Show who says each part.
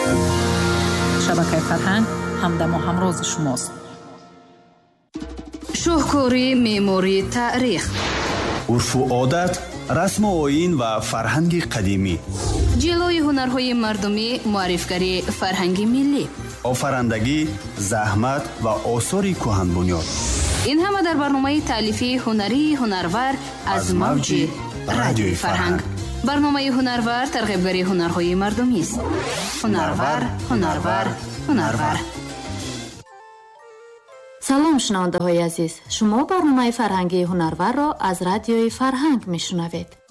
Speaker 1: шабакаи фарҳанг ҳамдаму ҳамрози шумост.
Speaker 2: шоҳкори меъмории таърих,
Speaker 3: урфу одат, расму оин ва фарҳанги қадимӣ,
Speaker 2: ҷилои ҳунарҳои мардумӣ, муаррифгарии фарҳанги миллӣ,
Speaker 3: офарандагӣ, заҳмат ва осори кӯҳанбунёд.
Speaker 2: ин ҳама дар барномаи таълифии ҳунарии ҳунарвар аз мавҷи радиои фарҳанг. барномаи ҳунарвар тарғибгари ҳунарҳои мардумист. ҳунарвар, ҳунарвар, ҳунарвар.
Speaker 4: салом шунавандаҳои азиз, шумо барномаи фарҳангии ҳунарварро аз радиои фарҳанг мешунавед.